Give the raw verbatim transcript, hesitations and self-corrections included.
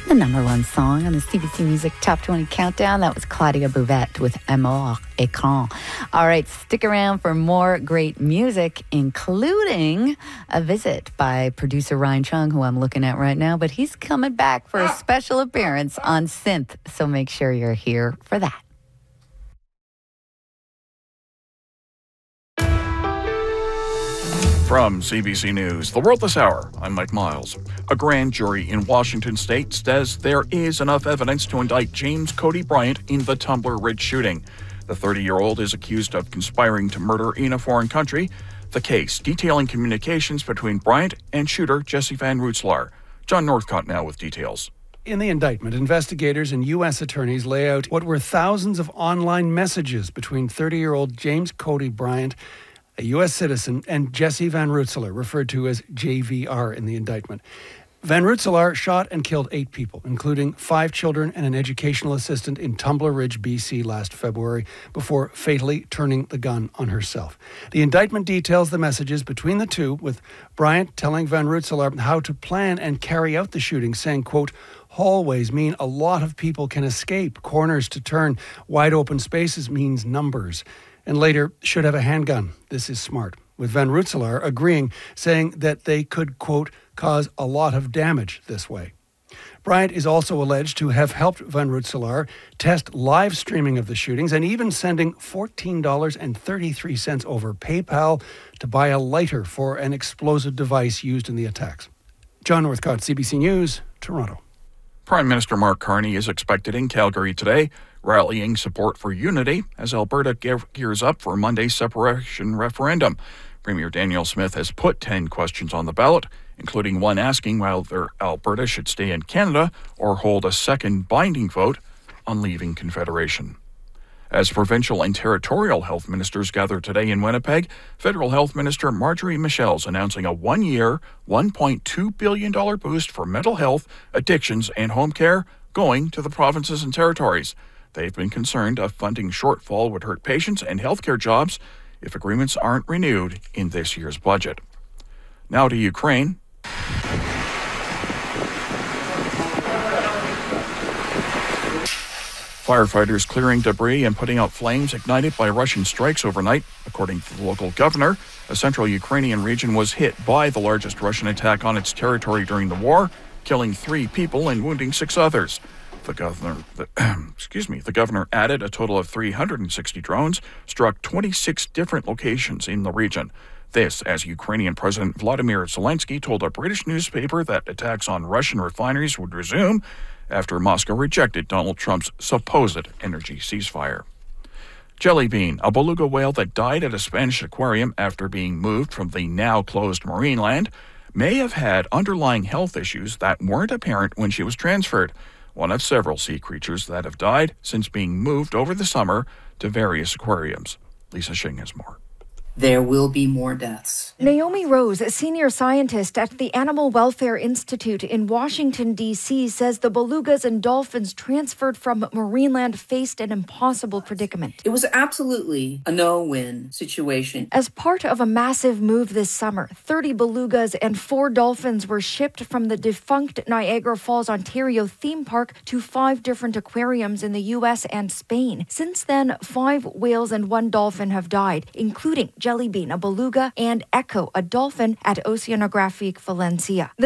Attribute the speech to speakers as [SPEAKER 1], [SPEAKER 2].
[SPEAKER 1] The number one song on the C B C Music Top twenty Countdown, that was Claudia Bouvette with Amour Écran. All right, stick around for more great music, including a visit by producer Ryan Chung, who I'm looking at right now, but he's coming back for a special appearance on Synth, so make sure you're here for that.
[SPEAKER 2] From C B C News, The World This Hour, I'm Mike Miles. A grand jury in Washington state says there is enough evidence to indict James Cody Bryant in the Tumbler Ridge shooting. The thirty-year-old is accused of conspiring to murder in a foreign country. The case detailing communications between Bryant and shooter Jesse Van Rootselaar. John Northcott now with details.
[SPEAKER 3] In the indictment, investigators and U S attorneys lay out what were thousands of online messages between thirty-year-old James Cody Bryant, a U S citizen, and Jesse Van Rootselaar, referred to as J V R in the indictment. Van Rootselaar shot and killed eight people, including five children and an educational assistant in Tumbler Ridge, B C last February, before fatally turning the gun on herself. The indictment details the messages between the two, with Bryant telling Van Rootselaar how to plan and carry out the shooting, saying, quote, "Hallways mean a lot of people can escape. Corners to turn. Wide open spaces means numbers." And later, should have a handgun. This is smart. With Van Rootselaar agreeing, saying that they could, quote, cause a lot of damage this way. Bryant is also alleged to have helped Van Rootselaar test live streaming of the shootings and even sending fourteen dollars and thirty-three cents over PayPal to buy a lighter for an explosive device used in the attacks. John Northcott, C B C News, Toronto.
[SPEAKER 2] Prime Minister Mark Carney is expected in Calgary today, rallying support for unity as Alberta gears up for Monday's separation referendum. Premier Danielle Smith has put ten questions on the ballot, including one asking whether Alberta should stay in Canada or hold a second binding vote on leaving Confederation. As provincial and territorial health ministers gather today in Winnipeg, Federal Health Minister Marjorie Michel is announcing a one-year, one point two billion dollars boost for mental health, addictions, and home care going to the provinces and territories. They've been concerned a funding shortfall would hurt patients and healthcare jobs if agreements aren't renewed in this year's budget. Now to Ukraine. Firefighters clearing debris and putting out flames ignited by Russian strikes overnight. According to the local governor, a central Ukrainian region was hit by the largest Russian attack on its territory during the war, killing three people and wounding six others. The governor, the, excuse me, the governor added a total of three hundred sixty drones struck twenty-six different locations in the region. This, as Ukrainian President Vladimir Zelensky told a British newspaper that attacks on Russian refineries would resume after Moscow rejected Donald Trump's supposed energy ceasefire. Jelly bean, a beluga whale that died at a Spanish aquarium after being moved from the now-closed Marineland, may have had underlying health issues that weren't apparent when she was transferred. One of several sea creatures that have died since being moved over the summer to various aquariums. Lisa Shing has more.
[SPEAKER 4] There will be more deaths.
[SPEAKER 5] Naomi Rose, a senior scientist at the Animal Welfare Institute in Washington, D C, says the belugas and dolphins transferred from Marineland faced an impossible predicament.
[SPEAKER 4] It was absolutely a no-win situation.
[SPEAKER 5] As part of a massive move this summer, thirty belugas and four dolphins were shipped from the defunct Niagara Falls, Ontario theme park to five different aquariums in the U S and Spain. Since then, five whales and one dolphin have died, including Jelly Bean, a beluga, and Echo, a dolphin, at Oceanographic Valencia. The